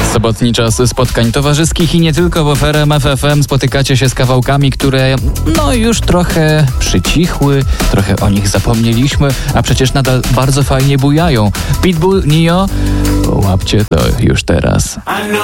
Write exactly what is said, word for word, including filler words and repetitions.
Sobotni czas spotkań towarzyskich i nie tylko, bo w R M F F M spotykacie się z kawałkami, które no już trochę przycichły, trochę o nich zapomnieliśmy, a przecież nadal bardzo fajnie bujają. Pitbull, Nio, łapcie to już teraz.